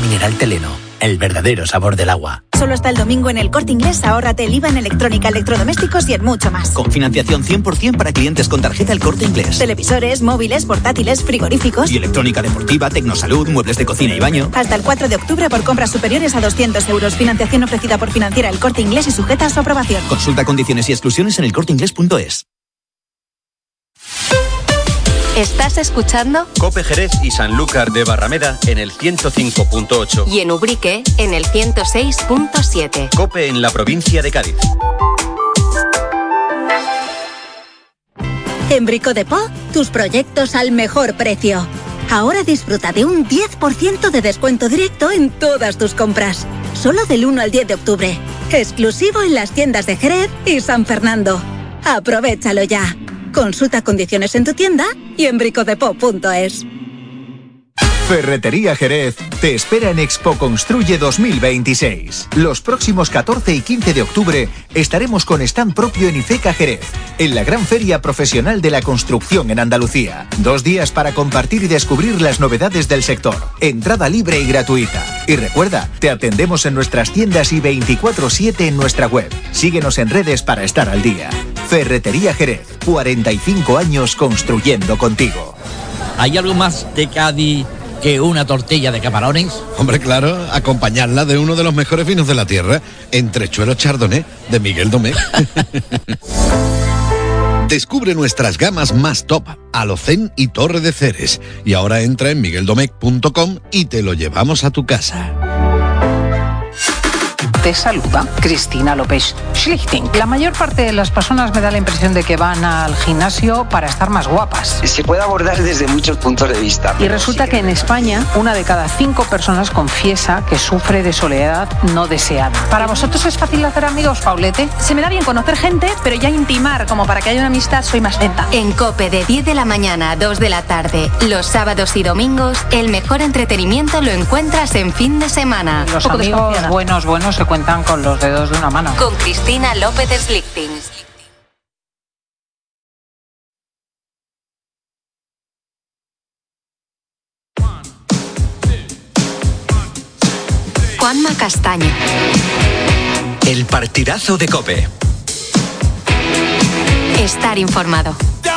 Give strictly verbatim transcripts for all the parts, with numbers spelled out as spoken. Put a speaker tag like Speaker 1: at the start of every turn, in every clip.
Speaker 1: mineral Teleno, el verdadero sabor del agua.
Speaker 2: Solo hasta el domingo en El Corte Inglés, ahórrate el I V A en electrónica, electrodomésticos y en mucho más.
Speaker 3: Con financiación cien por ciento para clientes con tarjeta El Corte Inglés.
Speaker 2: Televisores, móviles, portátiles, frigoríficos.
Speaker 3: Y electrónica deportiva, tecnosalud, muebles de cocina y baño.
Speaker 2: Hasta el cuatro de octubre por compras superiores a doscientos euros. Financiación ofrecida por Financiera El Corte Inglés y sujeta a su aprobación.
Speaker 3: Consulta condiciones y exclusiones en el corte inglés punto es.
Speaker 4: ¿Estás escuchando?
Speaker 5: Cope Jerez y Sanlúcar de Barrameda en el ciento cinco punto ocho.
Speaker 4: Y en Ubrique en el ciento seis punto siete.
Speaker 5: Cope en la provincia de Cádiz.
Speaker 6: En Brico de Po, tus proyectos al mejor precio. Ahora disfruta de un diez por ciento de descuento directo en todas tus compras. Solo del uno al diez de octubre. Exclusivo en las tiendas de Jerez y San Fernando. Aprovechalo ya. Consulta condiciones en tu tienda y en bricodepo punto es.
Speaker 7: Ferretería Jerez te espera en Expo Construye dos mil veintiséis. Los próximos catorce y quince de octubre estaremos con stand propio en IFECA Jerez, en la gran feria profesional de la construcción en Andalucía. Dos días para compartir y descubrir las novedades del sector. Entrada libre y gratuita. Y recuerda, te atendemos en nuestras tiendas y veinticuatro siete en nuestra web. Síguenos en redes para estar al día. Ferretería Jerez, cuarenta y cinco años construyendo contigo.
Speaker 8: ¿Hay algo más de Cádiz que una tortilla de camarones?
Speaker 9: Hombre, claro, acompañarla de uno de los mejores vinos de la tierra, Entrechuelo Chardonnay, de Miguel Domecq. Descubre nuestras gamas más top, Alocén y Torre de Ceres. Y ahora entra en miguel domecq punto com y te lo llevamos a tu casa.
Speaker 10: Te saluda Cristina López Schlichting. La mayor parte de las personas me da la impresión de que van al gimnasio para estar más guapas.
Speaker 11: Se puede abordar desde muchos puntos de vista.
Speaker 10: Y resulta que en España una de cada cinco personas confiesa que sufre de soledad no deseada. ¿Para vosotros es fácil hacer amigos, Paulete?
Speaker 12: Se me da bien conocer gente, pero ya intimar como para que haya una amistad soy más lenta.
Speaker 4: En COPE de diez de la mañana a dos de la tarde, los sábados y domingos, el mejor entretenimiento lo encuentras en fin de semana.
Speaker 10: Los amigos buenos, buenos se cuentan con los dedos de una mano.
Speaker 4: Con Cristina López Schlichting. Juanma Castaño.
Speaker 3: El partidazo de COPE.
Speaker 4: Estar informado.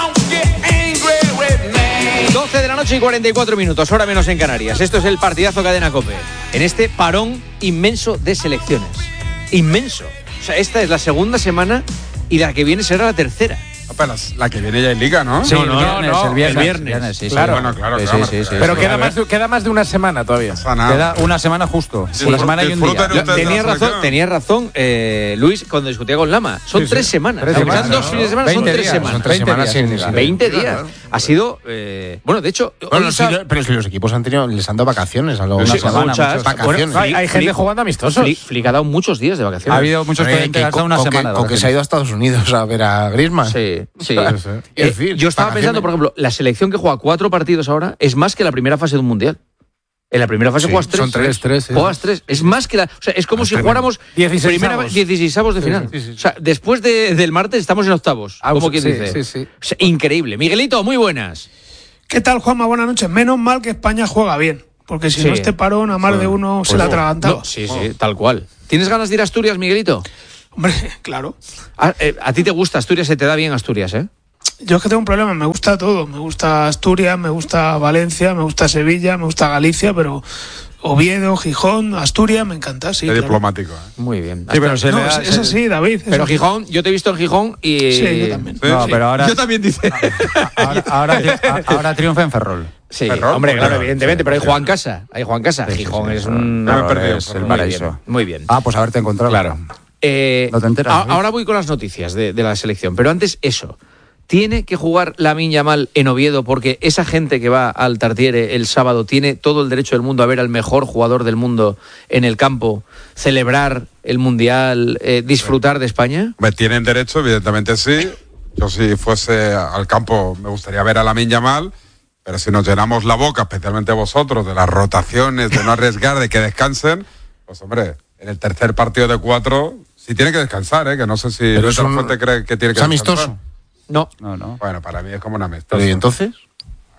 Speaker 13: doce de la noche y cuarenta y cuatro minutos, hora menos en Canarias. Esto es el partidazo Cadena COPE. En este parón inmenso de selecciones. Inmenso. O sea, esta es la segunda semana y la que viene será la tercera.
Speaker 14: Apenas, la que viene ya en Liga, ¿no?
Speaker 13: Sí,
Speaker 14: no,
Speaker 13: no,
Speaker 14: no,
Speaker 13: viernes,
Speaker 14: no,
Speaker 13: el viernes.
Speaker 14: el
Speaker 13: viernes.
Speaker 14: viernes
Speaker 13: Sí, sí,
Speaker 14: claro.
Speaker 13: sí.
Speaker 14: Bueno, claro,
Speaker 13: Sí,
Speaker 14: claro.
Speaker 13: sí, sí, sí.
Speaker 15: Pero
Speaker 13: Sí,
Speaker 15: queda
Speaker 13: a
Speaker 15: más, de, queda más de una semana todavía. Queda una semana justo.
Speaker 13: Sí.
Speaker 15: Una semana y un día.
Speaker 13: Yo, tenía razón, tenía razón eh, Luis cuando discutía con Lama. Son
Speaker 15: Sí,
Speaker 13: tres
Speaker 15: sí.
Speaker 13: semanas.
Speaker 15: Tres
Speaker 13: Aunque
Speaker 15: semanas,
Speaker 13: sean dos
Speaker 15: ¿no?
Speaker 13: fines de semana, son
Speaker 15: veinte
Speaker 13: tres
Speaker 15: días,
Speaker 13: semanas.
Speaker 15: son tres semanas sin liga.
Speaker 13: veinte
Speaker 15: Claro,
Speaker 13: días.
Speaker 15: claro.
Speaker 13: Ha sido. Eh, bueno, de hecho.
Speaker 15: Bueno,
Speaker 13: hoy
Speaker 15: sí,
Speaker 13: está-
Speaker 15: pero si los equipos han tenido, les han dado vacaciones a lo
Speaker 13: Sí,
Speaker 15: una semana,
Speaker 13: muchas.
Speaker 15: muchas vacaciones.
Speaker 13: Bueno,
Speaker 15: hay, hay
Speaker 13: Flick-
Speaker 15: gente
Speaker 13: Flick-
Speaker 15: jugando amistosos.
Speaker 13: Flick- Flick ha dado muchos días de vacaciones.
Speaker 15: Ha habido muchos que han gastado una semana.
Speaker 16: Con que se ha ido a Estados Unidos a ver a Griezmann.
Speaker 13: Sí, sí.
Speaker 16: En
Speaker 13: Eh,
Speaker 16: fin,
Speaker 13: yo estaba
Speaker 16: vacaciones.
Speaker 13: pensando, por ejemplo, la selección que juega cuatro partidos ahora es más que la primera fase de un mundial. En la primera fase
Speaker 15: Sí,
Speaker 13: juegas tres.
Speaker 15: son tres, tres, sí.
Speaker 13: Juegas tres. Es más que la. O sea, es como
Speaker 15: Es
Speaker 13: si
Speaker 15: tremendo.
Speaker 13: jugáramos
Speaker 15: dieciseisavos.
Speaker 13: primera dieciseisavos de
Speaker 15: Sí,
Speaker 13: final.
Speaker 15: sí, sí, sí.
Speaker 13: O sea, después de- del martes estamos en octavos.
Speaker 15: Ah,
Speaker 13: como quien
Speaker 15: sí,
Speaker 13: dice.
Speaker 15: sí, sí.
Speaker 13: O sea, increíble. Miguelito, muy buenas.
Speaker 17: ¿Qué tal, Juanma? Buenas noches. Menos mal que España juega bien, porque si
Speaker 13: Sí.
Speaker 17: no este parón a más de uno se
Speaker 13: Pues
Speaker 17: la
Speaker 13: no.
Speaker 17: atragantaba.
Speaker 13: No, sí, sí, tal cual. ¿Tienes ganas de ir a Asturias, Miguelito?
Speaker 17: Hombre, claro.
Speaker 13: A, eh, a ti te gusta Asturias, se te da bien Asturias, ¿eh?
Speaker 17: Yo es que tengo un problema, me gusta todo. Me gusta Asturias, me gusta Valencia, me gusta Sevilla, me gusta Galicia, pero Oviedo, Gijón, Asturias, me encanta, sí.
Speaker 14: Qué
Speaker 17: claro.
Speaker 14: diplomático, ¿eh?
Speaker 13: Muy bien.
Speaker 17: Sí, pero se No, le da- es- es así, David, es
Speaker 13: Pero
Speaker 17: así.
Speaker 13: Gijón, yo te he visto en Gijón y.
Speaker 17: Sí, yo también.
Speaker 15: No, pero ahora-
Speaker 13: Yo también dice.
Speaker 15: Ahora, ahora, tri- ahora triunfa en Ferrol.
Speaker 13: Sí,
Speaker 15: Ferrol,
Speaker 13: hombre,
Speaker 15: pues,
Speaker 13: claro,
Speaker 15: claro,
Speaker 13: evidentemente,
Speaker 15: sí,
Speaker 13: pero hay
Speaker 15: sí.
Speaker 13: Juan Casa. Hay Juan Casa.
Speaker 15: Sí, sí,
Speaker 13: Gijón
Speaker 15: sí,
Speaker 13: es
Speaker 15: sí.
Speaker 13: un.
Speaker 15: No me he
Speaker 13: error,
Speaker 15: perdido,
Speaker 13: es
Speaker 15: el
Speaker 13: muy
Speaker 15: paraíso.
Speaker 13: bien, Muy bien.
Speaker 15: Ah, pues haberte encontrado.
Speaker 13: Claro. Eh,
Speaker 15: No te enteras,
Speaker 13: a-
Speaker 15: ¿no?
Speaker 13: ahora voy con las noticias de, de la selección, pero antes eso. ¿Tiene que jugar Lamine Yamal en Oviedo porque esa gente que va al Tartiere el sábado tiene todo el derecho del mundo a ver al mejor jugador del mundo en el campo, celebrar el Mundial, eh, disfrutar de España?
Speaker 14: Me tienen derecho, evidentemente sí. Yo si fuese al campo me gustaría ver a Lamine Yamal, pero si nos llenamos la boca, especialmente vosotros, de las rotaciones, de no arriesgar, de que descansen, pues hombre, en el tercer partido de cuatro, sí tiene que descansar, ¿eh? Que no sé si
Speaker 16: Pero
Speaker 14: Luis
Speaker 16: es un-
Speaker 14: Fuente cree que tiene que
Speaker 16: ¿es
Speaker 14: descansar.
Speaker 16: amistoso?
Speaker 13: No.
Speaker 15: No, no.
Speaker 14: Bueno, para mí es como un amistoso.
Speaker 16: Pero ¿y entonces?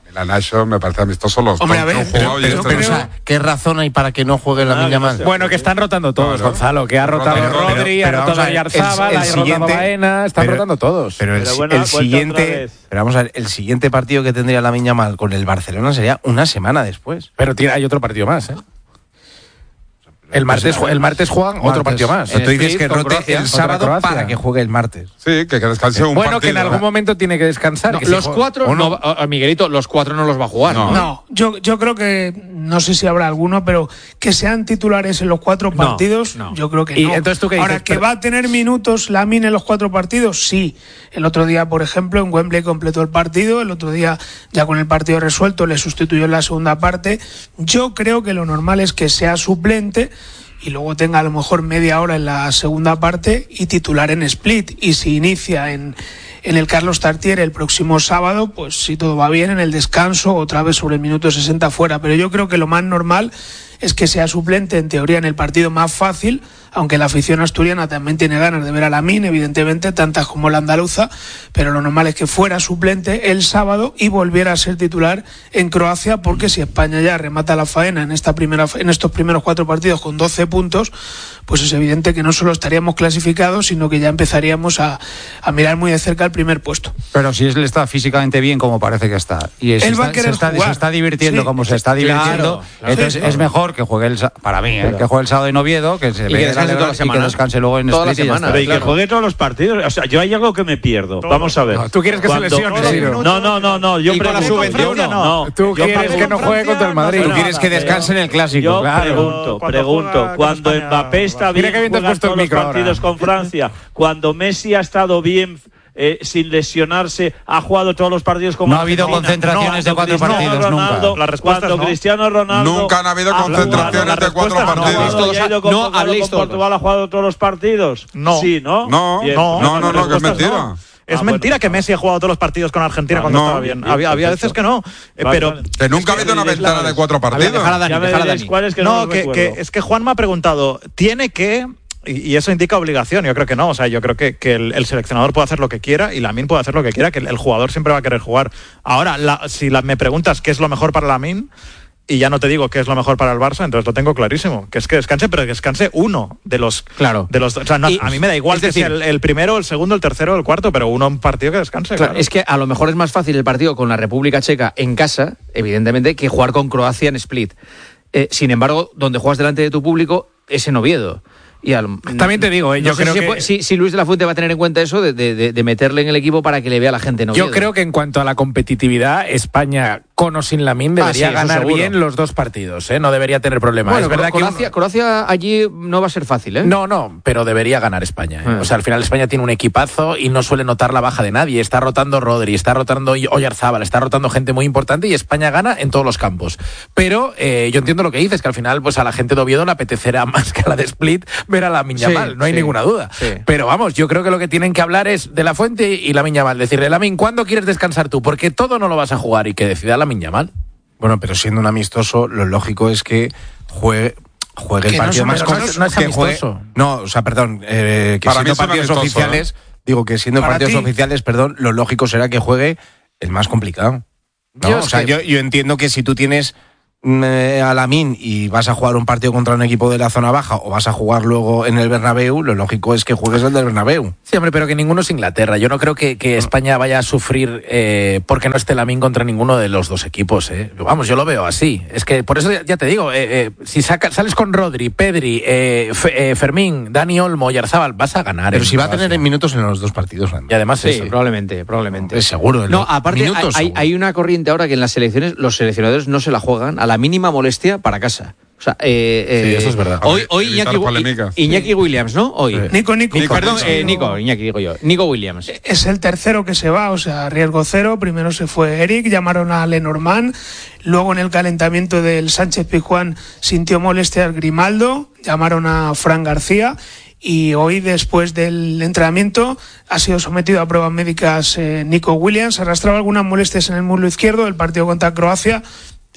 Speaker 14: La Nacho me parece amistoso los
Speaker 17: Hombre,
Speaker 14: dos
Speaker 17: a ver,
Speaker 14: que han jugado
Speaker 16: pero,
Speaker 14: y
Speaker 16: pero,
Speaker 14: este
Speaker 16: pero,
Speaker 14: no.
Speaker 16: o sea, ¿qué razón hay para que no juegue Lamine Yamal?
Speaker 15: Bueno, que están rotando todos,
Speaker 14: Claro.
Speaker 15: Gonzalo, que ha rotado
Speaker 14: Pero-
Speaker 15: Rodri,
Speaker 16: pero
Speaker 15: ha
Speaker 16: vamos
Speaker 15: rotado
Speaker 16: a ver,
Speaker 15: Yarzábal,
Speaker 16: el-
Speaker 15: ha
Speaker 16: el
Speaker 15: rotado
Speaker 16: siguiente-
Speaker 15: Baena, están
Speaker 16: pero-
Speaker 15: rotando todos.
Speaker 16: Pero el,
Speaker 18: Pero bueno,
Speaker 16: el
Speaker 18: ha vuelto otra
Speaker 16: siguiente,
Speaker 18: vez.
Speaker 16: pero vamos a ver, el siguiente partido que tendría Lamine Yamal con el Barcelona sería una semana después.
Speaker 15: Pero tiene, hay otro partido más, ¿eh? El martes, ju- el martes juegan otro
Speaker 16: Martes.
Speaker 15: partido más.
Speaker 16: Entonces tú dices
Speaker 13: Split
Speaker 16: que
Speaker 13: con
Speaker 16: rote
Speaker 13: Croacia.
Speaker 16: el
Speaker 13: Contra
Speaker 16: sábado
Speaker 15: Croacia.
Speaker 16: para que juegue el martes.
Speaker 14: Sí, que, que descanse un
Speaker 15: Bueno,
Speaker 14: partido.
Speaker 15: que en algún momento tiene que descansar.
Speaker 13: No,
Speaker 15: que si
Speaker 13: los
Speaker 15: juega-
Speaker 13: cuatro,
Speaker 15: ¿o
Speaker 13: no, va- Miguelito, los cuatro no los va a jugar.
Speaker 14: No.
Speaker 17: No, yo, yo creo que, no sé si habrá alguno, pero que sean titulares en los cuatro
Speaker 13: No,
Speaker 17: partidos,
Speaker 13: no.
Speaker 17: yo creo que
Speaker 15: Y
Speaker 17: no.
Speaker 15: entonces, ¿tú qué
Speaker 17: Ahora,
Speaker 15: dices?
Speaker 17: que
Speaker 15: Pero-
Speaker 17: va a tener minutos Lamine en los cuatro partidos, sí. El otro día, por ejemplo, en Wembley completó el partido, el otro día, ya con el partido resuelto, le sustituyó en la segunda parte. Yo creo que lo normal es que sea suplente y luego tenga a lo mejor media hora en la segunda parte y titular en Split. Y si inicia en, en el Carlos Tartiere el próximo sábado, pues si todo va bien, en el descanso, otra vez sobre el minuto sesenta fuera. Pero yo creo que lo más normal es que sea suplente, en teoría, en el partido más fácil, aunque la afición asturiana también tiene ganas de ver a Lamine, evidentemente, tantas como la andaluza, pero lo normal es que fuera suplente el sábado y volviera a ser titular en Croacia, porque si España ya remata la faena en esta primera en estos primeros cuatro partidos con doce puntos, pues es evidente que no solo estaríamos clasificados, sino que ya empezaríamos a, a mirar muy de cerca el primer puesto.
Speaker 15: Pero si él está físicamente bien, como parece que está, y es,
Speaker 17: Él
Speaker 15: está,
Speaker 17: va a querer
Speaker 15: se, está,
Speaker 17: jugar.
Speaker 15: se está divirtiendo
Speaker 17: Sí,
Speaker 15: como se está divirtiendo,
Speaker 13: claro, claro.
Speaker 15: entonces
Speaker 17: Sí,
Speaker 15: es
Speaker 17: claro.
Speaker 15: mejor que juegue el sa- para mí, ¿eh?
Speaker 13: Claro.
Speaker 15: que juegue el sábado en Oviedo, que se
Speaker 13: Y que
Speaker 15: vea
Speaker 13: descanse toda la
Speaker 15: y
Speaker 13: semana.
Speaker 15: que descanse luego en
Speaker 13: Toda la
Speaker 15: Split y ya
Speaker 13: semana.
Speaker 15: está.
Speaker 18: Pero y que
Speaker 13: claro.
Speaker 18: juegue todos los partidos. O sea, yo hay algo que me pierdo. Vamos a ver.
Speaker 15: No, ¿tú quieres que se
Speaker 18: Cuando-
Speaker 15: lesione, Ciro?
Speaker 18: No, no, no, no. Yo
Speaker 13: Y con la
Speaker 18: pregunto,
Speaker 13: sub veintiuno,
Speaker 18: no.
Speaker 15: Tú
Speaker 18: Yo
Speaker 15: quieres que
Speaker 18: pregunto-
Speaker 15: no juegue contra el Madrid.
Speaker 16: Tú quieres que descanse en el clásico.
Speaker 18: Yo
Speaker 15: Claro.
Speaker 18: pregunto,
Speaker 15: Cuando
Speaker 18: pregunto,
Speaker 15: juega con
Speaker 18: cuando
Speaker 15: España-
Speaker 18: Mbappé está
Speaker 15: Mira
Speaker 18: bien,
Speaker 15: que bien te has
Speaker 18: juega
Speaker 15: puesto el
Speaker 18: todos los
Speaker 15: micro ahora.
Speaker 18: partidos con Francia, cuando Messi ha estado bien eh, sin lesionarse, ha jugado todos los partidos con
Speaker 15: No ha habido
Speaker 18: Argentina.
Speaker 15: concentraciones de cuatro
Speaker 18: Cristiano
Speaker 15: partidos
Speaker 18: Ronaldo,
Speaker 15: nunca.
Speaker 18: La respuesta cuando
Speaker 15: no.
Speaker 18: Cristiano Ronaldo
Speaker 14: Nunca han habido
Speaker 18: ha
Speaker 14: concentraciones
Speaker 18: jugado, la
Speaker 14: de cuatro
Speaker 18: respuesta no.
Speaker 14: partidos.
Speaker 18: ¿Ha jugado y ha ido con
Speaker 13: No,
Speaker 18: Portugal,
Speaker 13: habléis
Speaker 18: con
Speaker 13: todos.
Speaker 18: Portugal ha jugado todos los partidos?
Speaker 15: No.
Speaker 18: Sí, ¿no?
Speaker 14: No,
Speaker 18: Bien.
Speaker 14: no, no, no, no, que es
Speaker 18: respuestas
Speaker 14: mentira.
Speaker 18: no.
Speaker 19: Es
Speaker 18: Ah,
Speaker 19: mentira
Speaker 18: bueno.
Speaker 19: que Messi ha jugado todos los partidos con Argentina
Speaker 14: Ah,
Speaker 19: cuando
Speaker 14: no.
Speaker 19: estaba bien.
Speaker 18: Bien,
Speaker 19: Había, había
Speaker 18: perfecto.
Speaker 19: veces que no, eh,
Speaker 18: Vale,
Speaker 19: pero
Speaker 18: vale.
Speaker 14: Que nunca ha habido una ventana de cuatro partidos.
Speaker 13: Dejar a Dani,
Speaker 18: Ya me
Speaker 13: dejar a
Speaker 18: diréis
Speaker 13: Dani.
Speaker 18: cuáles que no,
Speaker 19: no,
Speaker 18: los
Speaker 19: que,
Speaker 18: recuerdo.
Speaker 19: que es que Juanma ha preguntado, ¿tiene que...? Y, y eso indica obligación, yo creo que no, o sea, yo creo que, que el, el seleccionador puede hacer lo que quiera y Lamine puede hacer lo que quiera, que el, el jugador siempre va a querer jugar. Ahora, la, si la, me preguntas qué es lo mejor para Lamine, y ya no te digo qué es lo mejor para el Barça, entonces lo tengo clarísimo, que es que descanse, pero que descanse uno de los...
Speaker 13: Claro.
Speaker 19: De los o sea, no,
Speaker 13: Y-
Speaker 19: a mí me da igual
Speaker 13: es
Speaker 19: que
Speaker 13: decir-
Speaker 19: sea el, el primero, el segundo, el tercero, el cuarto, pero uno un partido que descanse.
Speaker 13: Claro,
Speaker 19: claro.
Speaker 13: es que a lo mejor es más fácil el partido con la República Checa en casa, evidentemente, que jugar con Croacia en Split. Eh, sin embargo, donde juegas delante de tu público es en Oviedo. Y al-
Speaker 15: También te digo, eh,
Speaker 13: no
Speaker 15: yo
Speaker 13: sé
Speaker 15: creo
Speaker 13: si, se
Speaker 15: que-
Speaker 13: puede- si, si Luis de la Fuente va a tener en cuenta eso de, de- de- de meterle en el equipo para que le vea la gente en Oviedo.
Speaker 15: Yo creo que en cuanto a la competitividad, España con o sin Lamine
Speaker 13: Ah,
Speaker 15: debería
Speaker 13: sí, eso
Speaker 15: ganar
Speaker 13: seguro.
Speaker 15: bien los dos partidos, ¿eh? No debería tener problemas.
Speaker 13: Bueno,
Speaker 15: es verdad que
Speaker 13: Croacia,
Speaker 15: uno-
Speaker 13: Croacia allí no va a ser fácil, ¿eh?
Speaker 15: No, no, pero debería ganar España. ¿eh?
Speaker 13: Ah.
Speaker 15: O sea, al final España tiene un equipazo y no suele notar la baja de nadie. Está rotando Rodri, está rotando Oyarzábal, está rotando gente muy importante y España gana en todos los campos. Pero eh, yo entiendo lo que dices, que al final pues a la gente de Oviedo le apetecerá más que a la de Split ver a Lamine
Speaker 13: Sí,
Speaker 15: Yamal, no hay
Speaker 13: sí,
Speaker 15: ninguna duda.
Speaker 13: sí.
Speaker 15: Pero vamos, yo creo que lo que tienen que hablar es de la Fuente y Lamine Yamal. Decirle, Lamine, ¿cuándo quieres descansar tú? Porque todo no lo vas a jugar y que decida Lamine Yamal.
Speaker 16: Bueno, pero siendo un amistoso, lo lógico es que juegue, juegue el
Speaker 15: Que no
Speaker 16: partido
Speaker 15: es
Speaker 16: más
Speaker 15: amistoso,
Speaker 16: con-
Speaker 15: no es
Speaker 16: que juegue-
Speaker 15: amistoso.
Speaker 16: No, o sea, perdón, eh, que
Speaker 14: Para mí
Speaker 16: siendo
Speaker 14: es un
Speaker 16: partidos
Speaker 14: amistoso,
Speaker 16: oficiales, digo que siendo
Speaker 17: Para
Speaker 16: partidos
Speaker 17: ti.
Speaker 16: oficiales, perdón, lo lógico será que juegue el más complicado. ¿no?
Speaker 15: Yo
Speaker 16: o
Speaker 15: es
Speaker 16: sea,
Speaker 15: que-
Speaker 16: yo, yo entiendo que si tú tienes mm, eh, a Lamine y vas a jugar un partido contra un equipo de la zona baja o vas a jugar luego en el Bernabéu, lo lógico es que juegues el del Bernabéu.
Speaker 15: Sí, hombre, pero que ninguno es Inglaterra. Yo no creo que, que España vaya a sufrir eh, porque no esté Lamine contra ninguno de los dos equipos. Eh. Vamos, yo lo veo así. Es que por eso ya, ya te digo, eh, eh, si saca, sales con Rodri, Pedri, eh, Fe- eh, Fermín, Dani Olmo y Arzabal, vas a ganar.
Speaker 16: Pero
Speaker 15: en
Speaker 16: si va a
Speaker 15: Croacia.
Speaker 16: tener minutos en los dos partidos, Randy.
Speaker 15: Y además
Speaker 13: Sí,
Speaker 15: eso.
Speaker 13: probablemente, probablemente.
Speaker 16: Es seguro. en
Speaker 13: No,
Speaker 16: los
Speaker 13: aparte
Speaker 16: minutos,
Speaker 13: hay,
Speaker 16: seguro.
Speaker 13: hay una corriente ahora que en las selecciones los seleccionadores no se la juegan a la mínima molestia para casa. O sea, eh,
Speaker 16: Sí,
Speaker 13: eh,
Speaker 16: eso es verdad.
Speaker 13: Hoy,
Speaker 14: Para
Speaker 13: hoy
Speaker 14: evitar
Speaker 13: Iñaki,
Speaker 14: polémicas.
Speaker 13: Iñaki Williams, ¿no? Hoy.
Speaker 16: Sí.
Speaker 17: Nico, Nico.
Speaker 13: Nico, perdón,
Speaker 17: Sí,
Speaker 13: eh,
Speaker 17: no.
Speaker 13: Nico, Iñaki digo yo. Nico Williams.
Speaker 17: Es el tercero que se va, o sea, riesgo cero. Primero se fue Eric, llamaron a Lenormand. Luego en el calentamiento del Sánchez Pizjuán sintió molestias Grimaldo, llamaron a Fran García. Y hoy, después del entrenamiento, ha sido sometido a pruebas médicas eh, Nico Williams. Arrastraba algunas molestias en el muslo izquierdo del partido contra Croacia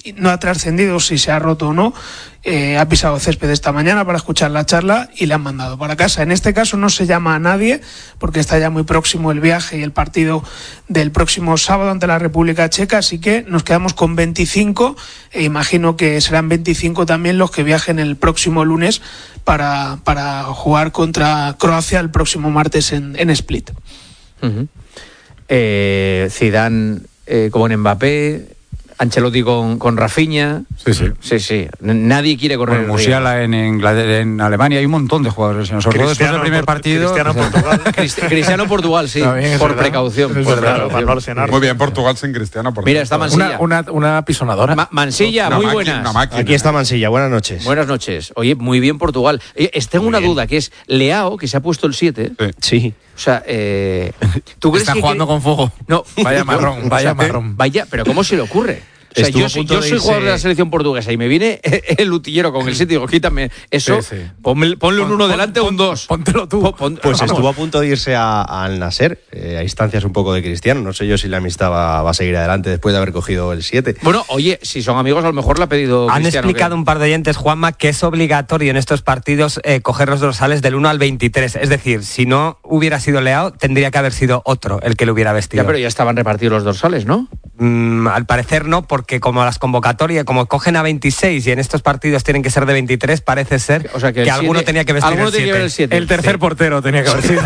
Speaker 17: no ha trascendido si se ha roto o no. Eh, ha pisado césped esta mañana para escuchar la charla y le han mandado para casa. En este caso no se llama a nadie porque está ya muy próximo el viaje y el partido del próximo sábado ante la República Checa, así que nos quedamos con veinticinco e imagino que serán veinticinco también los que viajen el próximo lunes para, para jugar contra Croacia el próximo martes en, en Split.
Speaker 13: Uh-huh. eh, Zidane eh, con Mbappé, Ancelotti con, con Rafinha.
Speaker 20: Sí, sí.
Speaker 13: Sí, sí. Nadie quiere correr.
Speaker 20: Bueno, Musiala en, Inglaterra, en Alemania, hay un montón de jugadores. Sobre todo después del primer partido.
Speaker 18: Cristiano Portugal.
Speaker 13: Cristiano Portugal, sí. Bien, por precaución. Por
Speaker 18: claro,
Speaker 13: precaución.
Speaker 18: para no alucinar.
Speaker 14: Muy bien, Portugal sin Cristiano. Por
Speaker 13: Mira, está Mansilla.
Speaker 15: Una, una, una pisonadora.
Speaker 13: Ma- Mansilla,
Speaker 14: Una
Speaker 13: muy
Speaker 14: máquina,
Speaker 13: buenas.
Speaker 14: una máquina.
Speaker 16: Aquí está Mansilla, buenas noches.
Speaker 13: Buenas noches. Oye, muy bien Portugal. Eh, tengo una duda, que es Leao, que se ha puesto el siete.
Speaker 16: Sí.
Speaker 13: O sea, eh, ¿tú crees
Speaker 15: Está
Speaker 13: que
Speaker 15: jugando
Speaker 13: quiere-
Speaker 15: con fuego.
Speaker 13: No,
Speaker 15: Vaya marrón, vaya
Speaker 13: O sea,
Speaker 15: marrón.
Speaker 13: Vaya, pero ¿cómo se le ocurre? O sea,
Speaker 16: Estuvo
Speaker 13: yo
Speaker 16: a
Speaker 13: soy,
Speaker 16: punto
Speaker 13: yo
Speaker 16: de
Speaker 13: soy
Speaker 16: irse-
Speaker 13: jugador de la selección portuguesa y me viene el utillero con el siete y digo, quítame eso,
Speaker 15: Sí, sí.
Speaker 13: ponme- ponle un
Speaker 15: Pon-
Speaker 13: uno
Speaker 15: pon-
Speaker 13: delante o un dos.
Speaker 15: Póntelo tú.
Speaker 13: Pon- pon-
Speaker 16: Pues
Speaker 13: vamos.
Speaker 16: estuvo a punto de irse a- al Nasser, eh, a instancias un poco de Cristiano. No sé yo si la amistad va, va a seguir adelante después de haber cogido el siete.
Speaker 13: Bueno, oye, si son amigos, a lo mejor le ha pedido
Speaker 21: Han
Speaker 13: Cristiano
Speaker 21: explicado
Speaker 13: que-
Speaker 21: un par de oyentes, Juanma, que es obligatorio en estos partidos eh, coger los dorsales del uno al veintitrés. Es decir, si no hubiera sido Leao, tendría que haber sido otro el que lo hubiera vestido.
Speaker 13: Ya, pero ya estaban repartidos los dorsales, ¿no?
Speaker 21: Mm, al parecer no, porque como las convocatorias, como cogen a veintiséis y en estos partidos tienen que ser de veintitrés, parece ser
Speaker 13: O sea, que
Speaker 21: que,
Speaker 13: el
Speaker 21: alguno
Speaker 13: siete-
Speaker 21: tenía que vestir
Speaker 13: alguno
Speaker 21: el
Speaker 13: tenía que
Speaker 21: siete.
Speaker 13: ver el siete.
Speaker 15: El tercer
Speaker 21: Sí.
Speaker 15: portero tenía que haber sido.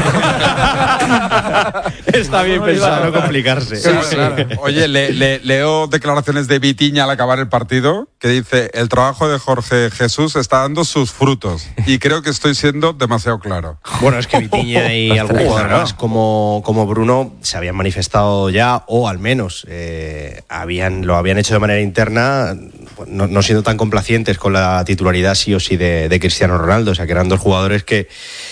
Speaker 13: Está bien
Speaker 16: Para
Speaker 13: pensado.
Speaker 16: no complicarse.
Speaker 13: Sí, sí.
Speaker 14: Oye, le- le- leo declaraciones de Vitinha al acabar el partido, que dice, el trabajo de Jorge Jesús está dando sus frutos y creo que estoy siendo demasiado claro.
Speaker 16: Bueno, es que Vitinha y algún jugador más como, como Bruno se habían manifestado ya, o al menos eh, habían lo habían hecho de manera interna, no, no siendo tan complacientes con la titularidad sí o sí de, de Cristiano Ronaldo. O sea, que eran dos jugadores que,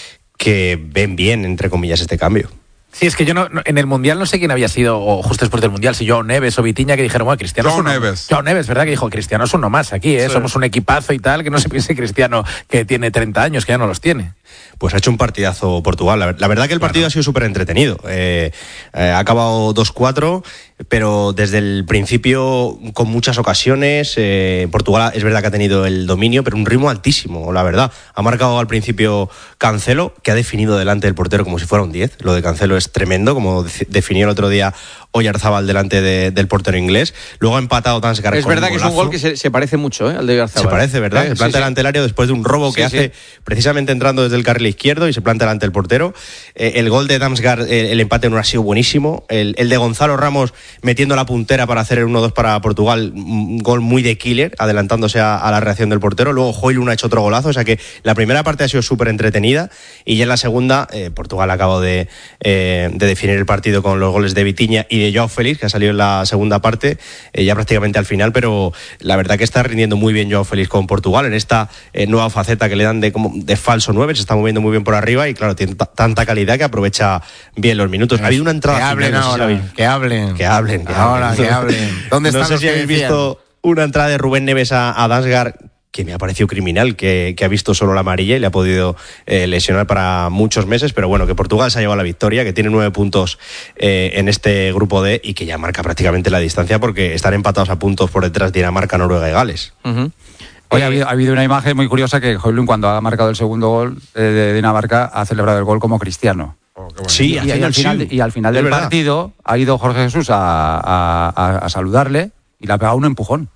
Speaker 16: que ven bien, entre comillas, este cambio.
Speaker 15: Sí, es que yo no, no- en el Mundial no sé quién había sido, o justo después del Mundial, si Joao Neves o Vitinha, que dijeron, bueno, Cristiano
Speaker 14: Joao
Speaker 15: es uno.
Speaker 14: Neves.
Speaker 15: Joao Neves, ¿verdad? Que dijo, Cristiano es uno más aquí, ¿eh?
Speaker 18: Sí.
Speaker 15: Somos un equipazo y tal, que no se piense Cristiano que tiene treinta años, que ya no los tiene.
Speaker 16: Pues ha hecho un partidazo Portugal. La, la verdad que el partido ha sido súper entretenido. Eh, eh, ha acabado dos cuatro, pero desde el principio con muchas ocasiones. Eh, Portugal es verdad que ha tenido el dominio, pero un ritmo altísimo, la verdad. Ha marcado al principio Cancelo, que ha definido delante del portero como si fuera un diez. Lo de Cancelo es tremendo, como de- definió el otro día Oyarzábal delante de- del portero inglés. Luego ha empatado Tansgar
Speaker 13: Es
Speaker 16: con
Speaker 13: verdad
Speaker 16: un
Speaker 13: que es un
Speaker 16: golazo.
Speaker 13: gol que se, se parece mucho, ¿eh? Al de Oyarzábal.
Speaker 16: Se parece, ¿verdad?
Speaker 13: Eh,
Speaker 16: se
Speaker 13: sí,
Speaker 16: planta
Speaker 13: sí.
Speaker 16: delante del área después de un robo
Speaker 13: Sí,
Speaker 16: que
Speaker 13: sí.
Speaker 16: hace precisamente entrando desde el carril izquierdo y se planta delante del portero. Eh, el gol de Damsgaard, eh, el empate no ha sido buenísimo. El, el de Gonzalo Ramos metiendo la puntera para hacer el uno dos para Portugal, un gol muy de killer, adelantándose a, a la reacción del portero. Luego Højlund ha hecho otro golazo, o sea que la primera parte ha sido súper entretenida y ya en la segunda eh, Portugal acabó de, eh, de definir el partido con los goles de Vitinha y de Joao Félix, que ha salido en la segunda parte, eh, ya prácticamente al final, pero la verdad que está rindiendo muy bien Joao Félix con Portugal en esta eh, nueva faceta que le dan de, como, de falso nueve, se está moviendo muy bien por arriba y claro, tiene ta- tanta calidad que aprovecha bien los minutos. Ha habido una entrada
Speaker 15: Que hablen
Speaker 16: final, no sé si
Speaker 15: ahora,
Speaker 16: la habéis-
Speaker 15: que hablen.
Speaker 16: que hablen, que
Speaker 15: Ahora,
Speaker 16: hablen.
Speaker 15: que hablen. ¿Dónde
Speaker 16: no
Speaker 15: están
Speaker 16: sé
Speaker 15: los
Speaker 16: si
Speaker 15: que
Speaker 16: habéis
Speaker 15: decían?
Speaker 16: visto una entrada de Rubén Neves a, a Damsgaard que me ha parecido criminal, que, que ha visto solo la amarilla y le ha podido eh, lesionar para muchos meses, pero bueno, que Portugal se ha llevado la victoria, que tiene nueve puntos eh, en este grupo D y que ya marca prácticamente la distancia porque están empatados a puntos por detrás Dinamarca, Noruega y Gales.
Speaker 13: Ujú.
Speaker 20: Hoy
Speaker 13: Eh,
Speaker 20: ha habido, ha habido una imagen muy curiosa que Højlund, cuando ha marcado el segundo gol eh, de Dinamarca, ha celebrado el gol como cristiano.
Speaker 16: Sí,
Speaker 20: y,
Speaker 16: al
Speaker 20: y
Speaker 16: final
Speaker 20: al final,
Speaker 16: sí.
Speaker 20: y al final
Speaker 16: Es
Speaker 20: del
Speaker 16: verdad.
Speaker 20: partido ha ido Jorge Jesús a, a- a- a saludarle y le ha pegado un empujón.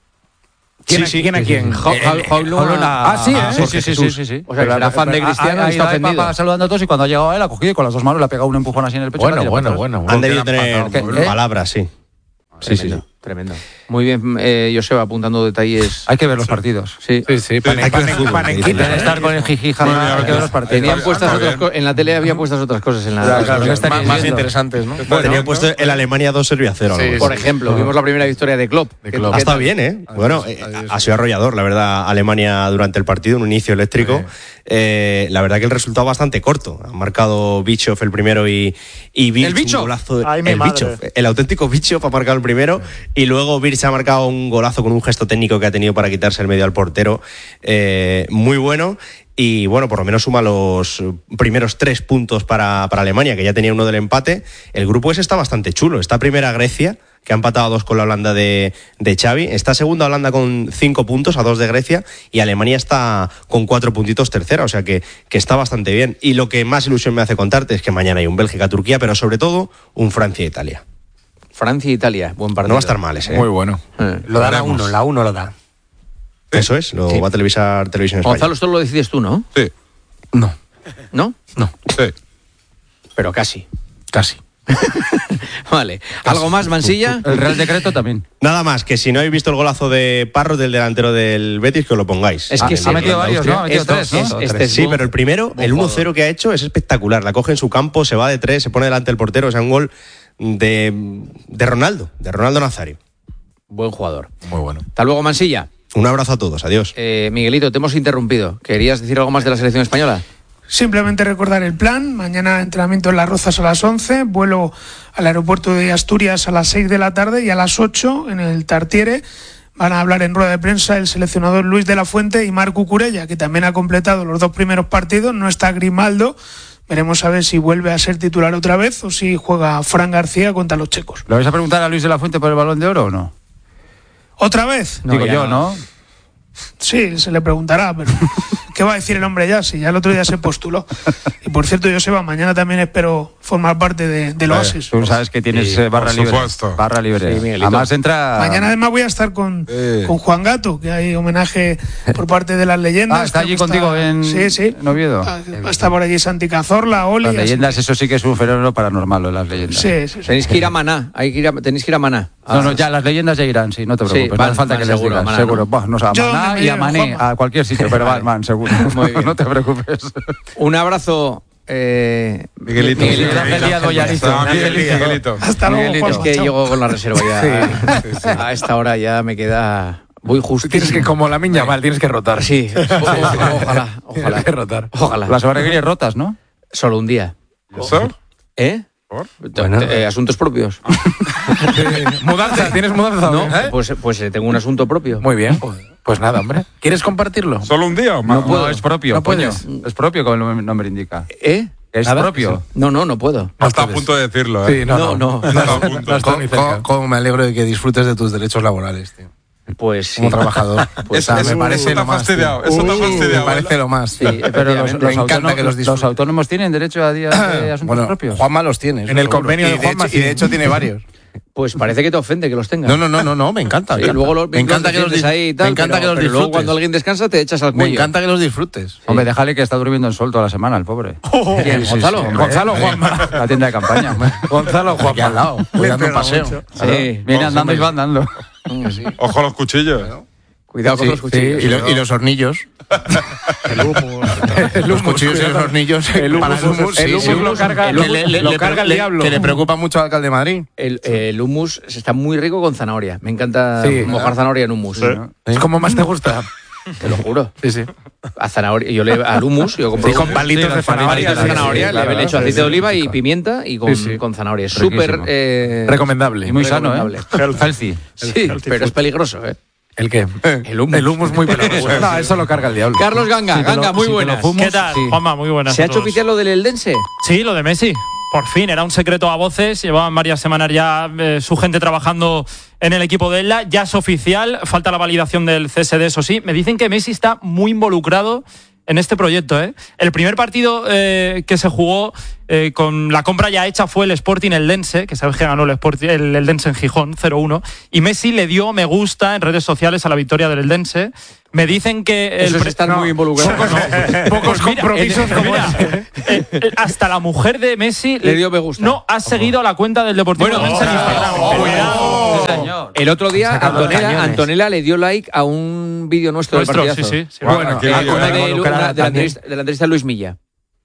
Speaker 15: ¿Quién,
Speaker 16: Sí, sí,
Speaker 15: ¿quién a
Speaker 16: sí,
Speaker 15: quién?
Speaker 16: sí.
Speaker 13: Ja- Ja-
Speaker 15: Eh,
Speaker 13: Højlund
Speaker 15: Højlund
Speaker 13: a-
Speaker 15: Ah, sí, ¿eh?
Speaker 20: Ah, sí, sí, sí, sí, sí, sí.
Speaker 13: O sea, que será fan de
Speaker 20: ha-
Speaker 13: Cristiano
Speaker 20: ha,
Speaker 13: y está
Speaker 20: ido ahí pa-
Speaker 13: ofendido.
Speaker 20: pa- saludando a todos y cuando ha llegado él ha cogido y con las dos manos le ha pegado un empujón así en el pecho.
Speaker 15: Bueno,
Speaker 20: y le ha
Speaker 15: bueno,
Speaker 20: tirado
Speaker 15: bueno,
Speaker 20: para
Speaker 15: bueno.
Speaker 16: Han debido
Speaker 14: que le han
Speaker 16: tener
Speaker 14: pasado,
Speaker 20: ¿eh?
Speaker 16: palabras, sí. Sí, sí, sí.
Speaker 13: Tremendo, tremendo. Muy bien, eh, Joseba, apuntando detalles.
Speaker 20: Hay que ver los partidos.
Speaker 13: Sí.
Speaker 15: Sí, sí, pane-
Speaker 16: Hay que ver
Speaker 15: pane-
Speaker 16: fútbol,
Speaker 15: panequita,
Speaker 16: hay que
Speaker 15: ¿eh?
Speaker 20: Estar con el jiji, jaja,
Speaker 14: Muy bien,
Speaker 20: hay que ver los partidos.
Speaker 13: Tenían
Speaker 14: Está
Speaker 13: puestas
Speaker 14: bien.
Speaker 13: otras co- en la tele había puestas otras cosas en la.
Speaker 15: Claro, claro,
Speaker 13: ¿qué
Speaker 15: más,
Speaker 13: estaríais
Speaker 15: más
Speaker 13: viendo?
Speaker 15: interesantes, ¿no?
Speaker 16: Bueno, tenía puesto el Alemania dos Serbia cero.
Speaker 15: Sí,
Speaker 13: Por ejemplo, vimos la primera victoria de Klopp.
Speaker 15: De
Speaker 13: ¿Qué-
Speaker 15: Klopp.
Speaker 13: qué
Speaker 16: Ha estado
Speaker 13: tal?
Speaker 16: bien, ¿eh?
Speaker 15: Adiós,
Speaker 16: Bueno, eh,
Speaker 15: adiós.
Speaker 16: ha sido arrollador, la verdad, Alemania durante el partido, un inicio eléctrico.
Speaker 15: Sí.
Speaker 16: Eh, la verdad que el resultado bastante corto. Ha marcado Bischoff el primero y, y Birch
Speaker 13: ¿El Bischoff?
Speaker 16: un golazo.
Speaker 18: Ay, mi
Speaker 16: el
Speaker 18: madre.
Speaker 16: Bischoff, el auténtico Bischoff ha marcado el primero y luego Birch ha marcado un golazo con un gesto técnico que ha tenido para quitarse el medio al portero. Eh, muy bueno. Y bueno, por lo menos suma los primeros tres puntos para, para Alemania, que ya tenía uno del empate. El grupo ese está bastante chulo. Está primera Grecia, que ha empatado a dos con la Holanda de, de Xavi. Está segunda Holanda con cinco puntos, a dos de Grecia, y Alemania está con cuatro puntitos tercera, o sea que, que está bastante bien. Y lo que más ilusión me hace contarte es que mañana hay un Bélgica-Turquía, pero sobre todo un Francia-Italia.
Speaker 13: Francia-Italia, buen partido.
Speaker 16: No va a estar mal ese. ¿eh?
Speaker 21: Muy bueno.
Speaker 13: Eh.
Speaker 21: Lo da la uno, la uno lo da.
Speaker 16: Eso es, lo
Speaker 13: Sí.
Speaker 16: va a televisar Televisión Española.
Speaker 13: Gonzalo, esto lo decides tú, ¿no?
Speaker 14: Sí.
Speaker 21: No.
Speaker 13: ¿No?
Speaker 21: No.
Speaker 14: Sí.
Speaker 13: Pero casi.
Speaker 21: Casi.
Speaker 13: Vale. ¿Algo más, Mansilla?
Speaker 20: El Real Decreto también.
Speaker 16: Nada más, que si no habéis visto el golazo de Parros del delantero del Betis, que os lo pongáis.
Speaker 13: Es que
Speaker 20: Ah,
Speaker 13: sí,
Speaker 20: ha metido
Speaker 13: en
Speaker 20: varios,
Speaker 13: Austria.
Speaker 20: ¿no? Ha metido
Speaker 13: Esto
Speaker 20: tres, ¿no?
Speaker 13: es- este es
Speaker 16: Sí,
Speaker 13: buen-
Speaker 16: pero el primero,
Speaker 13: buen
Speaker 16: el uno
Speaker 13: jugador.
Speaker 16: cero que ha hecho es espectacular. La coge en su campo, se va de tres, se pone delante del portero. O sea, un gol de, de Ronaldo, de Ronaldo Nazario.
Speaker 13: Buen jugador.
Speaker 21: Muy bueno.
Speaker 13: Hasta luego, Mansilla.
Speaker 16: Un abrazo a todos, adiós.
Speaker 13: Eh, Miguelito, te hemos interrumpido. ¿Querías decir algo más de la selección española?
Speaker 17: Simplemente recordar el plan. Mañana entrenamiento en Las Rozas a las once, vuelo al aeropuerto de Asturias a las seis de la tarde y a las ocho en el Tartiere van a hablar en rueda de prensa el seleccionador Luis de la Fuente y Marc Cucurella, que también ha completado los dos primeros partidos. No está Grimaldo. Veremos a ver si vuelve a ser titular otra vez o si juega Fran García contra los checos.
Speaker 20: ¿Le vais a preguntar a Luis de la Fuente por el Balón de Oro o no?
Speaker 17: ¿Otra vez?
Speaker 20: Digo
Speaker 13: ya
Speaker 20: yo,
Speaker 13: no.
Speaker 20: ¿no?
Speaker 17: Sí, se le preguntará, pero ¿qué va a decir el hombre ya? Si ya el otro día se postuló. Y por cierto, Joseba, mañana también espero formar parte de, del Oasis.
Speaker 20: Tú sabes que tienes
Speaker 14: Sí,
Speaker 20: eh, barra
Speaker 14: por
Speaker 20: libre.
Speaker 14: supuesto.
Speaker 20: Barra libre.
Speaker 13: Sí, Miguelito.
Speaker 20: Además entra...
Speaker 17: Mañana además voy a estar con,
Speaker 14: Sí.
Speaker 17: con Juan Gato, que hay homenaje por parte de las leyendas.
Speaker 20: Ah, ¿está allí
Speaker 17: Está-
Speaker 20: contigo en,
Speaker 17: Sí, sí.
Speaker 20: en Oviedo?
Speaker 17: Ah, Está por allí Santi Cazorla, Oli.
Speaker 20: Las
Speaker 17: así
Speaker 20: leyendas,
Speaker 17: que-
Speaker 20: eso sí que es un fenómeno paranormal, lo de las leyendas.
Speaker 17: Sí, sí, sí.
Speaker 13: Tenéis que ir a Maná. Hay que ir a- tenéis que ir a Maná.
Speaker 20: No, no, ya las leyendas ya irán, sí, no te
Speaker 13: Sí,
Speaker 20: preocupes.
Speaker 13: van,
Speaker 20: no hace falta
Speaker 13: van
Speaker 20: que les
Speaker 13: seguro,
Speaker 20: digas,
Speaker 13: Maná,
Speaker 20: seguro.
Speaker 13: ¿no?
Speaker 20: Buah, no, o sea,
Speaker 17: Yo
Speaker 20: a Maná
Speaker 17: donde me
Speaker 20: y a
Speaker 17: lleve,
Speaker 20: Mané,
Speaker 17: Juanma.
Speaker 20: a cualquier sitio, pero van, van, seguro.
Speaker 13: Muy bien.
Speaker 20: No te preocupes.
Speaker 13: Un abrazo. Eh,
Speaker 14: Miguelito.
Speaker 13: Miguelito.
Speaker 20: Ángel Díaz Goyarizo.
Speaker 14: Ah,
Speaker 20: Ángel
Speaker 14: Miguelito. Miguelito.
Speaker 17: Hasta luego,
Speaker 20: Miguelito.
Speaker 13: Es
Speaker 17: Juanma.
Speaker 13: que
Speaker 17: Chao.
Speaker 13: llego con la reserva ya. A esta hora ya me queda... Voy justo.
Speaker 15: Tienes que, como la miña mal, tienes que rotar.
Speaker 13: Sí, o- o- ojalá,
Speaker 15: Tienes
Speaker 13: ojalá.
Speaker 15: que rotar.
Speaker 13: Ojalá.
Speaker 20: Las semana que viene rotas, ¿no?
Speaker 13: Solo un día.
Speaker 14: ¿Eso?
Speaker 13: ¿Eh?
Speaker 14: ¿Por?
Speaker 13: Te- te- eh, asuntos propios.
Speaker 15: Mudanza, ¿tienes mudanza?
Speaker 13: No,
Speaker 15: ¿Eh?
Speaker 13: pues, pues eh, tengo un asunto propio.
Speaker 15: Muy bien, pues, pues nada, hombre. ¿Quieres compartirlo?
Speaker 14: ¿Solo un día o más?
Speaker 20: No puedo, es propio.
Speaker 15: No
Speaker 20: coño.
Speaker 15: puedes.
Speaker 20: Es propio, como el nombre indica.
Speaker 13: ¿Eh?
Speaker 20: Es
Speaker 15: ¿Nada?
Speaker 20: propio.
Speaker 13: No, no, no puedo.
Speaker 14: No está a punto de decirlo, ¿eh?
Speaker 15: Sí, no,
Speaker 13: No,
Speaker 15: no.
Speaker 13: no.
Speaker 14: Está a punto.
Speaker 15: No está ni cerca.
Speaker 21: ¿Cómo, cómo me alegro de que disfrutes de tus derechos laborales, tío?
Speaker 13: Pues sí.
Speaker 21: Como trabajador.
Speaker 13: Pues,
Speaker 21: O sea,
Speaker 14: Eso
Speaker 21: me parece
Speaker 14: está
Speaker 21: lo más.
Speaker 14: fastidiado,
Speaker 21: tío.
Speaker 14: eso está
Speaker 21: Uh,
Speaker 14: fastidiado,
Speaker 21: Me parece lo más.
Speaker 13: Sí,
Speaker 21: tío.
Speaker 20: Pero los,
Speaker 13: efectivamente.
Speaker 20: los
Speaker 21: Me encanta
Speaker 20: autónomos,
Speaker 21: que los
Speaker 20: los
Speaker 21: disfrutes.
Speaker 20: autónomos tienen derecho a días de asuntos
Speaker 21: Bueno,
Speaker 20: propios.
Speaker 21: Juanma los tiene. eso
Speaker 15: En el
Speaker 21: seguro.
Speaker 15: convenio de
Speaker 21: Y de
Speaker 15: Juanma,
Speaker 21: hecho- Y
Speaker 15: sí.
Speaker 21: de hecho tiene varios.
Speaker 13: Pues parece que te ofende que los tengas.
Speaker 21: No, no, no, no, no, me encanta.
Speaker 13: Sí,
Speaker 21: me encanta.
Speaker 13: luego los,
Speaker 21: me encanta que los
Speaker 13: defiendes
Speaker 21: dis-
Speaker 13: ahí y tal,
Speaker 21: me encanta
Speaker 13: pero,
Speaker 21: que los
Speaker 13: pero luego
Speaker 21: disfrutes.
Speaker 13: cuando alguien descansa te echas al
Speaker 21: Me
Speaker 13: cuello.
Speaker 21: encanta que los disfrutes.
Speaker 20: Hombre, déjale que está durmiendo en sol toda la semana, el pobre.
Speaker 13: ¿Quién?
Speaker 20: Sí, sí,
Speaker 13: Gonzalo.
Speaker 20: sí, hombre.
Speaker 15: Gonzalo, Juanma.
Speaker 20: La tienda de campaña.
Speaker 15: Gonzalo,
Speaker 21: Aquí al lado. Voy dando un paseo.
Speaker 13: Sí.
Speaker 20: Viene andando y va andando.
Speaker 14: Ojo a los cuchillos.
Speaker 13: Cuidado con
Speaker 21: Sí,
Speaker 13: los cuchillos.
Speaker 21: sí, y, lo- y los hornillos.
Speaker 15: El humus.
Speaker 21: Los cuchillos y los hornillos.
Speaker 15: El
Speaker 21: para
Speaker 15: humus,
Speaker 21: hummus,
Speaker 15: el
Speaker 21: sí,
Speaker 15: humus
Speaker 21: sí.
Speaker 15: lo carga-
Speaker 21: Que
Speaker 15: el humus
Speaker 21: le- le-
Speaker 15: lo
Speaker 21: le-
Speaker 15: carga el
Speaker 21: le-
Speaker 15: diablo.
Speaker 21: Que le preocupa mucho al alcalde de Madrid.
Speaker 13: El, el hummus está muy rico con zanahoria. Me encanta
Speaker 15: Sí.
Speaker 13: mojar zanahoria en hummus.
Speaker 15: Es como más te gusta.
Speaker 13: Te lo juro.
Speaker 15: Sí, sí.
Speaker 13: A zanahoria. Yo le al hummus, yo compro
Speaker 15: Sí, con
Speaker 13: hummus,
Speaker 15: palitos
Speaker 13: sí,
Speaker 15: de zanahoria.
Speaker 13: palitos de
Speaker 15: Sí,
Speaker 13: zanahoria,
Speaker 15: sí,
Speaker 13: le
Speaker 15: claro,
Speaker 13: he hecho
Speaker 15: sí,
Speaker 13: aceite
Speaker 15: sí,
Speaker 13: de oliva
Speaker 15: sí.
Speaker 13: y pimienta y con,
Speaker 15: Sí, sí.
Speaker 13: con zanahoria. Es
Speaker 20: Riquísimo.
Speaker 13: súper eh,
Speaker 15: Recomendable.
Speaker 20: Y muy sano, ¿eh?
Speaker 13: recomendable.
Speaker 20: Healthy.
Speaker 13: Sí, pero es peligroso, ¿eh?
Speaker 15: ¿El qué?
Speaker 13: El hummus.
Speaker 15: El humus muy peligroso. No, eso lo carga el diablo.
Speaker 13: Carlos Ganga,
Speaker 20: Si te lo-
Speaker 13: Ganga, muy
Speaker 20: si te lo
Speaker 13: buenas.
Speaker 20: fumas,
Speaker 1: ¿Qué tal,
Speaker 20: sí.
Speaker 1: Juanma? Muy buenas.
Speaker 13: ¿Se ha
Speaker 1: a
Speaker 13: hecho
Speaker 1: todos.
Speaker 13: oficial lo del Eldense?
Speaker 1: Sí, lo de Messi. Por fin, era un secreto a voces. Llevaban varias semanas ya eh, su gente trabajando en el equipo de Elda. Ya es oficial. Falta la validación del C S D, eso sí. Me dicen que Messi está muy involucrado en este proyecto, ¿eh? El primer partido eh, que se jugó eh, con la compra ya hecha fue el Sporting Eldense, que sabes que ganó el, Sporting, el Eldense en Gijón, cero uno, y Messi le dio me gusta en redes sociales a la victoria del Eldense. Me dicen que...
Speaker 13: Eso
Speaker 1: el
Speaker 13: es estar muy involucrado.
Speaker 1: Pocos, pocos compromisos como mira, eh, eh, hasta la mujer de Messi
Speaker 13: Le dio me gusta.
Speaker 1: No, ha seguido a la cuenta del Deportivo
Speaker 13: Bueno,
Speaker 1: Eldense en Instagram.
Speaker 13: oh,
Speaker 1: Cuidado.
Speaker 13: sí, señor. El otro día
Speaker 15: Sacando los
Speaker 13: Antonella,
Speaker 15: cañones.
Speaker 13: Antonella le dio like a un vídeo nuestro,
Speaker 1: Nuestro,
Speaker 13: del partidazo.
Speaker 1: sí, sí, sí.
Speaker 14: Bueno,
Speaker 1: Bueno,
Speaker 14: aquí
Speaker 13: Eh,
Speaker 14: hay-
Speaker 13: una
Speaker 14: hay-
Speaker 13: de,
Speaker 15: involucrada
Speaker 13: una- de la
Speaker 15: también.
Speaker 13: entrevista, de la entrevista de Luis Milla.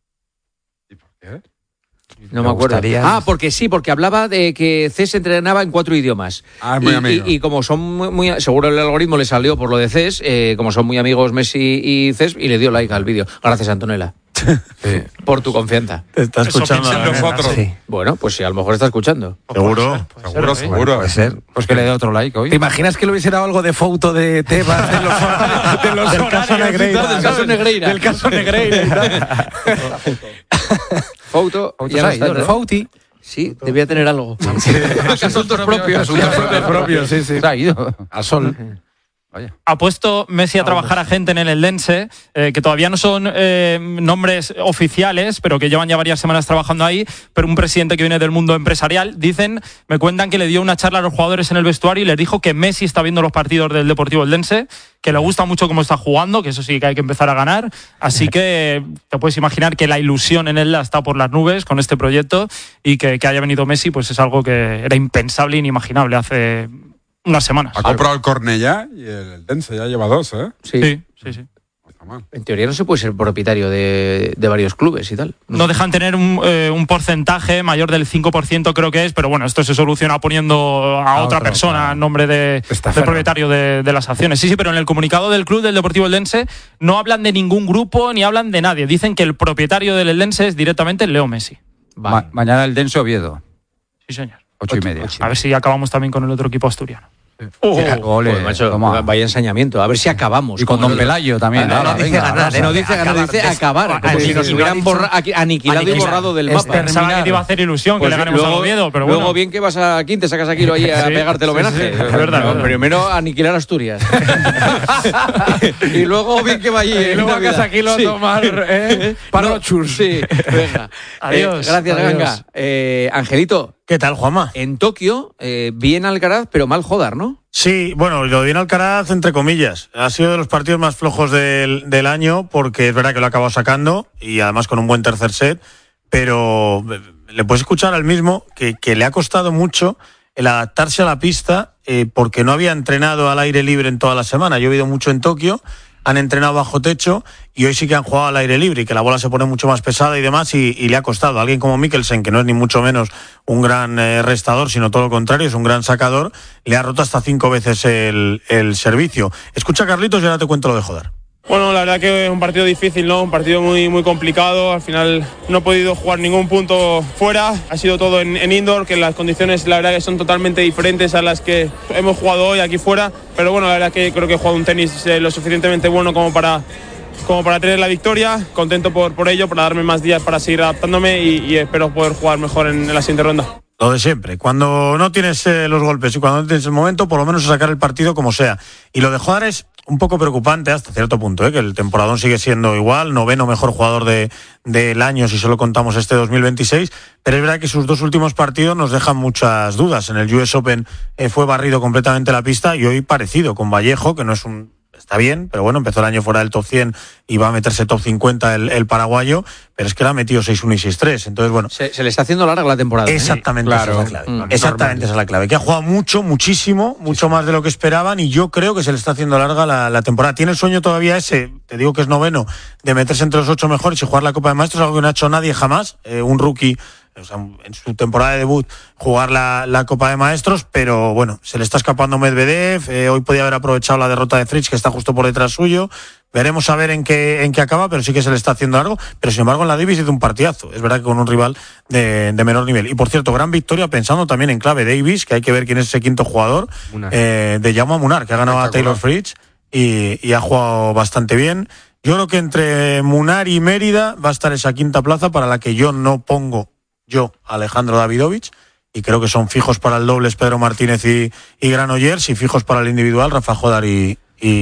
Speaker 14: ¿Qué?
Speaker 13: No
Speaker 15: Me
Speaker 13: me acuerdo.
Speaker 15: gustaría-
Speaker 13: Ah, porque sí, porque hablaba de que C E S entrenaba en cuatro idiomas.
Speaker 14: Ah, es muy
Speaker 13: y,
Speaker 14: amigo.
Speaker 13: y- y como son muy, muy- seguro el algoritmo le salió por lo de C E S, eh, como son muy amigos Messi y C E S, y le dio like al vídeo. Gracias, Antonella.
Speaker 21: Sí.
Speaker 13: Por tu confianza.
Speaker 21: Te está
Speaker 1: Eso
Speaker 21: escuchando.
Speaker 1: piensan
Speaker 21: la nena.
Speaker 14: nosotros.
Speaker 21: Sí.
Speaker 13: Bueno, pues sí, a lo mejor está escuchando.
Speaker 21: Seguro.
Speaker 14: Seguro, seguro.
Speaker 21: Puede ser.
Speaker 20: Pues que le dé otro like hoy.
Speaker 15: ¿Te imaginas que le hubiese dado algo de foto de Tebas, de los, de los
Speaker 1: Del caso
Speaker 15: horarios y
Speaker 1: Negreira,
Speaker 15: tal,
Speaker 13: del caso
Speaker 15: ¿sabes?
Speaker 13: Negreira.
Speaker 15: Del caso Negreira y tal.
Speaker 13: Foto,
Speaker 20: Fotos
Speaker 13: ya no
Speaker 20: hay,
Speaker 13: está,
Speaker 20: ¿no?
Speaker 13: ¿no?
Speaker 15: Fouti.
Speaker 13: Sí, debía tener algo. Asuntos propios.
Speaker 15: Asuntos propios, sí, sí. Se ha ido al sol. Vaya.
Speaker 1: Ha puesto Messi a trabajar a gente en el Eldense, eh, que todavía no son eh, nombres oficiales, pero que llevan ya varias semanas trabajando ahí, pero un presidente que viene del mundo empresarial, dicen, me cuentan que le dio una charla a los jugadores en el vestuario y les dijo que Messi está viendo los partidos del Deportivo Eldense, que le gusta mucho cómo está jugando, que eso sí que hay que empezar a ganar, así que te puedes imaginar que la ilusión en él está por las nubes con este proyecto y que, que haya venido Messi pues es algo que era impensable e inimaginable hace unas semanas.
Speaker 14: Ha comprado el Cornellá y el Dense, ya lleva dos, ¿eh?
Speaker 13: Sí,
Speaker 1: sí, sí. sí.
Speaker 13: En teoría no se puede ser propietario de, de varios clubes y tal.
Speaker 1: No, no dejan tener un, eh, un porcentaje mayor del cinco por ciento creo que es, pero bueno, esto se soluciona poniendo a, a otra otro, persona claro. en nombre de, del propietario de, de las acciones. Sí, sí, pero en el comunicado del club del Deportivo Eldense no hablan de ningún grupo ni hablan de nadie. Dicen que el propietario del Eldense es directamente Leo Messi.
Speaker 20: Vale. Ma- mañana el Dense Oviedo.
Speaker 1: Sí, señor.
Speaker 20: Ocho y media.
Speaker 1: Ocho. A ver si acabamos también con el otro equipo asturiano.
Speaker 13: Oh, Ole, pues, macho, vaya ensañamiento, a ver si acabamos.
Speaker 20: Y con, con Don Pelayo también.
Speaker 13: No, no, no dice ganar, no dice ganar, dice acabar. Como si nos hubieran borra, aniquilado aniquilar, y borrado del mapa.
Speaker 1: Pensaba que te iba a hacer ilusión pues que le ganemos luego, a Oviedo, pero bueno.
Speaker 13: Luego bien que vas a Quín, te sacas aquí ahí a sí, pegarte el homenaje. Sí, sí, es verdad. No, primero aniquilar Asturias. Y luego bien que va allí.
Speaker 15: Y luego a casa aquí lo a tomar Parochus.
Speaker 13: Sí, venga.
Speaker 1: Adiós.
Speaker 13: Gracias, Ganga. Angelito.
Speaker 2: ¿Qué tal, Juanma?
Speaker 13: En Tokio, eh, bien Alcaraz, pero mal Jodar, ¿no?
Speaker 2: Sí, bueno, lo de bien Alcaraz, entre comillas. Ha sido de los partidos más flojos del, del año, porque es verdad que lo ha acabado sacando, y además con un buen tercer set, pero le puedes escuchar al mismo que, que le ha costado mucho el adaptarse a la pista, eh, porque no había entrenado al aire libre en toda la semana. Yo he ido mucho en Tokio, han entrenado bajo techo y hoy sí que han jugado al aire libre y que la bola se pone mucho más pesada y demás y, y le ha costado. Alguien como Mikkelsen, que no es ni mucho menos un gran eh, restador, sino todo lo contrario, es un gran sacador, le ha roto hasta cinco veces el, el servicio. Escucha, Carlitos, y ahora te cuento lo de Jodar.
Speaker 22: Bueno, la verdad que es un partido difícil, ¿no? Un partido muy, muy complicado. Al final no he podido jugar ningún punto fuera. Ha sido todo en, en indoor, que las condiciones la verdad que son totalmente diferentes a las que hemos jugado hoy aquí fuera. Pero bueno, la verdad que creo que he jugado un tenis eh, lo suficientemente bueno como para, como para tener la victoria. Contento por, por ello, para darme más días para seguir adaptándome y, y espero poder jugar mejor en, en la siguiente ronda.
Speaker 2: Lo de siempre, cuando no tienes eh, los golpes y cuando no tienes el momento, por lo menos sacar el partido como sea. Y lo de Jodar es un poco preocupante hasta cierto punto, ¿eh? Que el temporadón sigue siendo igual, noveno mejor jugador de, del año si solo contamos este dos mil veintiséis, pero es verdad que sus dos últimos partidos nos dejan muchas dudas. En el U S Open eh, fue barrido completamente la pista y hoy parecido con Vallejo, que no es un... Está bien, pero bueno, empezó el año fuera del top cien y va a meterse top cincuenta el, el paraguayo, pero es que le ha metido seis uno y seis tres. Entonces, bueno.
Speaker 13: Se, se le está haciendo larga la temporada.
Speaker 2: Exactamente,
Speaker 13: ¿eh?
Speaker 2: Claro. Esa es la clave. Mm, Exactamente, esa es la clave. Que ha jugado mucho, muchísimo, mucho más de lo que esperaban y yo creo que se le está haciendo larga la, la temporada. Tiene el sueño todavía ese, te digo que es noveno, de meterse entre los ocho mejores y jugar la Copa de Maestros, algo que no ha hecho nadie jamás. Eh, un rookie. O sea, en su temporada de debut jugar la, la Copa de Maestros, pero bueno, se le está escapando Medvedev, eh, hoy podía haber aprovechado la derrota de Fritz, que está justo por detrás suyo, veremos a ver en qué, en qué acaba, pero sí que se le está haciendo algo, pero sin embargo en la Davis hizo un partidazo, es verdad que con un rival de, de menor nivel, y por cierto, gran victoria pensando también en clave Davis, que hay que ver quién es ese quinto jugador, eh, de Jaume Munar, que ha ganado a Taylor Fritz, y, y ha jugado bastante bien. Yo creo que entre Munar y Mérida va a estar esa quinta plaza para la que yo no pongo yo, Alejandro Davidovich, y creo que son fijos para el dobles Pedro Martínez y, y Granollers, y fijos para el individual Rafa Jodar y,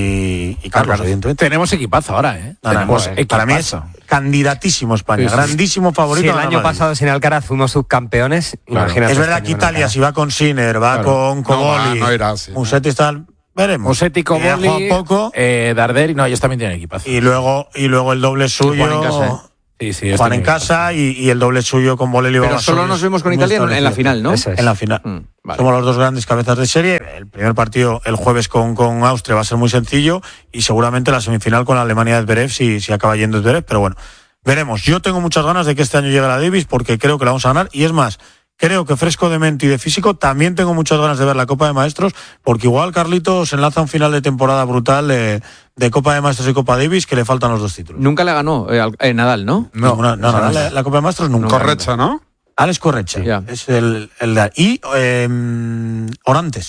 Speaker 2: y, y Carlos, evidentemente.
Speaker 15: Tenemos equipazo ahora, ¿eh?
Speaker 2: No, no, no, eh. Para mí es candidatísimo España, sí, sí. grandísimo favorito.
Speaker 21: Si el año pasado sin Alcaraz fuimos subcampeones,
Speaker 2: claro. Imagínate. Es verdad que Italia, si va con Sinner, va claro. con Coboli, no, no sí, Musetti está... Veremos.
Speaker 15: Musetti, Coboli,
Speaker 2: poco.
Speaker 15: Eh, Darderi, no, ellos también tienen equipazo.
Speaker 2: Y luego, y luego el doble suyo...
Speaker 15: Juan en casa, ¿eh? Sí, sí,
Speaker 2: Juan en casa y, y el doble suyo con Bolelli.
Speaker 13: Pero solo nos vemos con Italia en, en la final, ¿no?
Speaker 2: Es. En la final. Mm, vale. Somos los dos grandes cabezas de serie. El primer partido el jueves con, con Austria va a ser muy sencillo y seguramente la semifinal con la Alemania de Zverev si, si acaba yendo Zverev, pero bueno, veremos. Yo tengo muchas ganas de que este año llegue la Davis porque creo que la vamos a ganar y es más, creo que fresco de mente y de físico también tengo muchas ganas de ver la Copa de Maestros porque igual Carlitos enlaza un final de temporada brutal de, de Copa de Maestros y Copa Davis que le faltan los dos títulos.
Speaker 13: Nunca le ganó eh, eh, Nadal, ¿no?
Speaker 2: No, no, no, no, no la, la Copa de Maestros nunca.
Speaker 14: Correcha, ¿no?
Speaker 2: Alex Correcha, yeah. es el, el de, y eh, Orantes.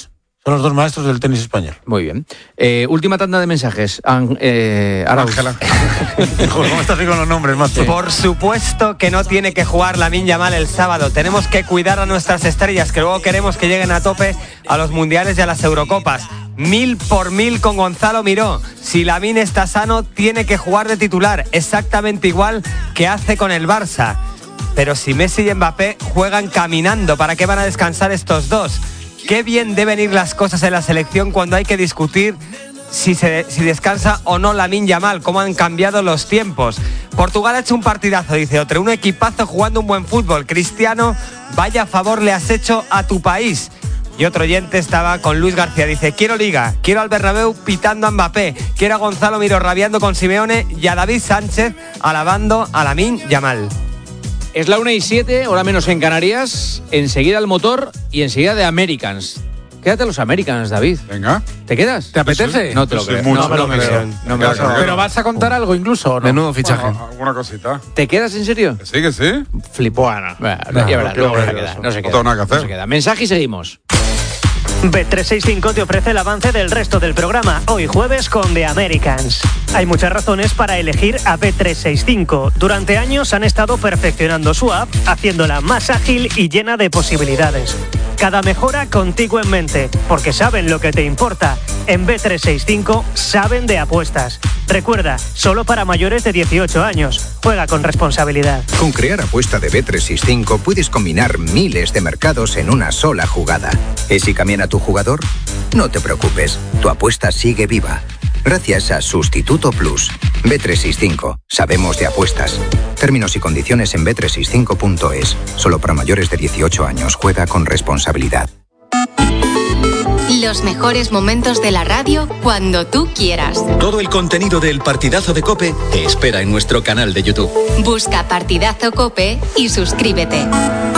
Speaker 2: Son los dos maestros del tenis español.
Speaker 13: Muy bien. Eh, última tanda de mensajes. An, eh,
Speaker 2: Ángela. ¿Cómo estás con los nombres, macho?
Speaker 21: Por supuesto que no tiene que jugar Lamine Yamal el sábado. Tenemos que cuidar a nuestras estrellas, que luego queremos que lleguen a tope a los mundiales y a las Eurocopas. Mil por mil con Gonzalo Miró. Si Lamine está sano, tiene que jugar de titular, exactamente igual que hace con el Barça. Pero si Messi y Mbappé juegan caminando, ¿para qué van a descansar estos dos? Qué bien deben ir las cosas en la selección cuando hay que discutir si, se, si descansa o no Lamine Yamal, cómo han cambiado los tiempos. Portugal ha hecho un partidazo, dice otro, un equipazo jugando un buen fútbol. Cristiano, vaya favor le has hecho a tu país. Y otro oyente estaba con Luis García, dice, quiero Liga, quiero al Bernabéu pitando a Mbappé, quiero a Gonzalo Miró rabiando con Simeone y a David Sánchez alabando a Lamine Yamal.
Speaker 13: Es la una y siete, hora menos en Canarias. Enseguida el motor y enseguida de Americans. Quédate a los Americans, David.
Speaker 14: Venga.
Speaker 13: ¿Te quedas?
Speaker 15: ¿Te apetece?
Speaker 13: No te lo creo.
Speaker 14: Mucho,
Speaker 13: no me lo creo. No me lo creo.
Speaker 15: ¿Pero vas a contar algo incluso o no?
Speaker 20: Menudo fichaje.
Speaker 14: Bueno, alguna cosita.
Speaker 13: ¿Te quedas en serio?
Speaker 14: Que sí, que sí.
Speaker 13: Flipó. Bueno, no, ya verás,
Speaker 14: no,
Speaker 13: luego
Speaker 14: no,
Speaker 13: se queda. No se
Speaker 14: no
Speaker 13: queda.
Speaker 14: tengo nada que hacer.
Speaker 13: No se queda. Mensaje y seguimos.
Speaker 5: Bet trescientos sesenta y cinco te ofrece el avance del resto del programa, hoy jueves con The Americans. Hay muchas razones para elegir a Bet trescientos sesenta y cinco. Durante años han estado perfeccionando su app, haciéndola más ágil y llena de posibilidades. Cada mejora contigo en mente, porque saben lo que te importa. En Bet trescientos sesenta y cinco saben de apuestas. Recuerda, solo para mayores de dieciocho años. Juega con responsabilidad.
Speaker 6: Con Crear Apuesta de Bet trescientos sesenta y cinco puedes combinar miles de mercados en una sola jugada. ¿Y si cambian a tu jugador? No te preocupes, tu apuesta sigue viva. Gracias a Sustituto Plus. Bet trescientos sesenta y cinco. Sabemos de apuestas. Términos y condiciones en bet trescientos sesenta y cinco punto es. Solo para mayores de dieciocho años. Juega con responsabilidad.
Speaker 4: Los mejores momentos de la radio cuando tú quieras.
Speaker 3: Todo el contenido del Partidazo de COPE te espera en nuestro canal de YouTube.
Speaker 4: Busca Partidazo COPE y suscríbete.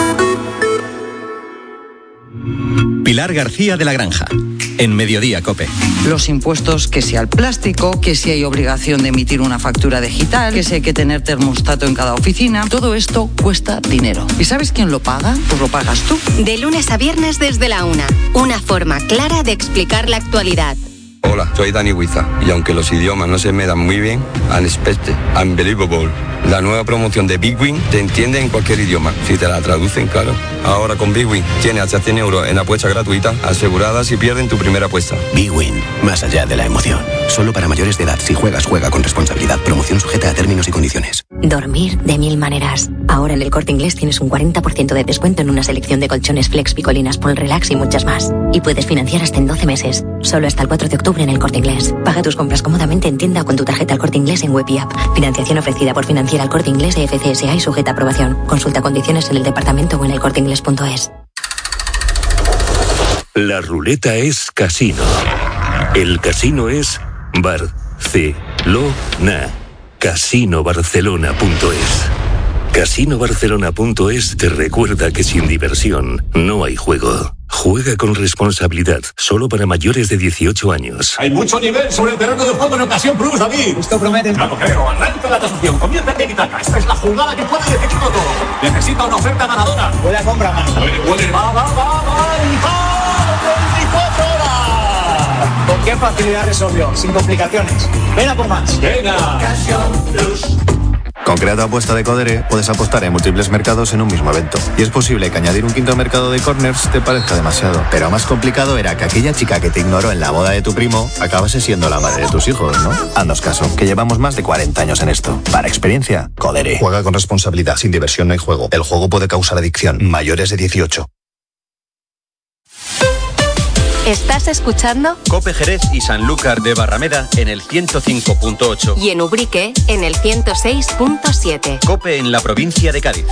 Speaker 3: Pilar García de la Granja, en Mediodía COPE.
Speaker 23: Los impuestos, que si al plástico, que si hay obligación de emitir una factura digital, que si hay que tener termostato en cada oficina, todo esto cuesta dinero. ¿Y sabes quién lo paga? Pues lo pagas tú.
Speaker 4: De lunes a viernes desde la una. Una forma clara de explicar la actualidad.
Speaker 24: Hola, soy Dani Huiza y aunque los idiomas no se me dan muy bien, Unexpected, Unbelievable, la nueva promoción de Big Win te entiende en cualquier idioma, si te la traducen, claro. Ahora con Big Win tienes hasta cien euros en apuestas gratuitas aseguradas si pierden tu primera apuesta.
Speaker 25: Big Win, más allá de la emoción. Solo para mayores de edad. Si juegas, juega con responsabilidad. Promoción sujeta a términos y condiciones.
Speaker 26: Dormir de mil maneras. Ahora en El Corte Inglés tienes un cuarenta por ciento de descuento en una selección de colchones Flex, Picolinas, Paul Relax y muchas más. Y puedes financiar hasta en doce meses. Solo hasta el cuatro de octubre en El Corte Inglés. Paga tus compras cómodamente en tienda o con tu tarjeta El Corte Inglés en web y app. Financiación ofrecida por Financiera El Corte Inglés de F C S A y sujeta a aprobación. Consulta condiciones en el departamento o en el corte inglés punto es.
Speaker 27: La ruleta es casino. El casino es Barcelona. casino barcelona punto es. casino barcelona punto es te recuerda que sin diversión no hay juego. Juega con responsabilidad, solo para mayores de dieciocho años.
Speaker 28: Hay mucho nivel sobre el terreno de juego en Ocasión Plus, David. Esto promete. Claro, creo. Arranca la tasación. Comienza en Tiki-Taka. Esta es la jugada que puede decidirlo todo. Necesita una oferta ganadora. Puede compra más. Puede, puede. Va, va, va, va. veinticuatro horas. Con qué facilidad resolvió. Sin complicaciones. Ven a por más. Venga. Ocasión Plus.
Speaker 29: Con Crear Apuesta de Codere puedes apostar en múltiples mercados en un mismo evento. Y es posible que añadir un quinto mercado de corners te parezca demasiado. Pero más complicado era que aquella chica que te ignoró en la boda de tu primo acabase siendo la madre de tus hijos, ¿no? Haznos caso, que llevamos más de cuarenta años en esto. Para experiencia, Codere. Juega con responsabilidad. Sin diversión no hay juego. El juego puede causar adicción. Mayores de dieciocho.
Speaker 4: ¿Estás escuchando?
Speaker 30: COPE Jerez y Sanlúcar de Barrameda en el ciento cinco punto ocho.
Speaker 4: Y en Ubrique en el ciento seis punto siete.
Speaker 30: COPE en la provincia de Cádiz.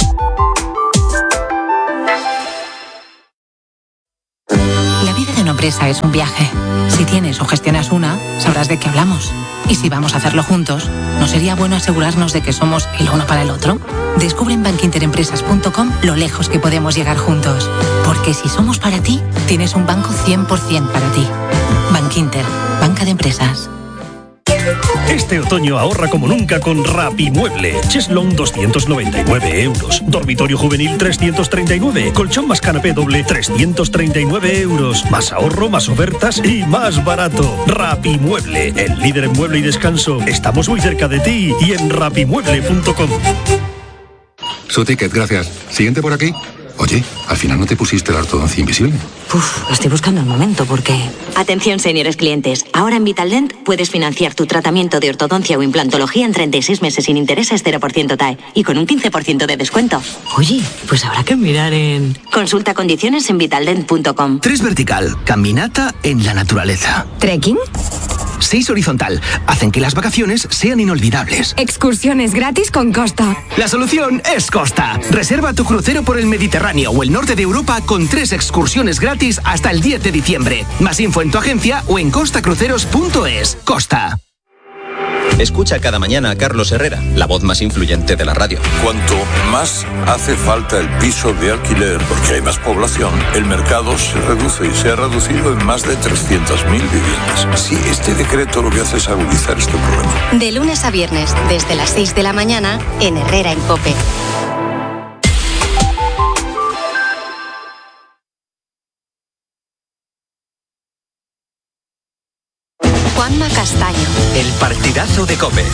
Speaker 10: La vida de una empresa es un viaje. Si tienes o gestionas una, sabrás de qué hablamos. Y si vamos a hacerlo juntos, ¿no sería bueno asegurarnos de que somos el uno para el otro? Descubre en bankinterempresas punto com lo lejos que podemos llegar juntos. Porque si somos para ti, tienes un banco cien por ciento para ti. Bankinter, banca de empresas.
Speaker 1: Este otoño ahorra como nunca con Rapimueble. Cheslong doscientos noventa y nueve euros. Dormitorio juvenil trescientos treinta y nueve. Colchón más canapé doble trescientos treinta y nueve euros. Más ahorro, más ofertas y más barato. Rapimueble, el líder en mueble y descanso. Estamos muy cerca de ti y en rapimueble punto com.
Speaker 7: Su ticket, gracias. Siguiente por aquí. Oye, al final no te pusiste la ortodoncia invisible.
Speaker 26: Uf, estoy buscando el momento porque... Atención, señores clientes. Ahora en Vitaldent puedes financiar tu tratamiento de ortodoncia o implantología en treinta y seis meses sin intereses, cero por ciento T A E y con un quince por ciento de descuento.
Speaker 8: Oye, pues habrá que mirar en...
Speaker 26: Consulta condiciones en vitaldent punto com.
Speaker 8: Tres vertical, caminata en la naturaleza.
Speaker 26: ¿Trekking?
Speaker 8: Seis horizontal, hacen que las vacaciones sean inolvidables.
Speaker 26: Excursiones gratis con Costa.
Speaker 8: La solución es Costa. Reserva tu crucero por el Mediterráneo o el norte de Europa con tres excursiones gratis hasta el diez de diciembre. Más info en tu agencia o en costa cruceros punto es. Costa.
Speaker 30: Escucha cada mañana a Carlos Herrera, la voz más influyente de la radio.
Speaker 9: Cuanto más hace falta el piso de alquiler porque hay más población, el mercado se reduce y se ha reducido en más de trescientas mil viviendas. Sí, este decreto lo que hace es agudizar este problema.
Speaker 4: De lunes a viernes, desde las seis de la mañana, en Herrera en COPE. Juanma Castaño.
Speaker 30: El partidazo de COPE.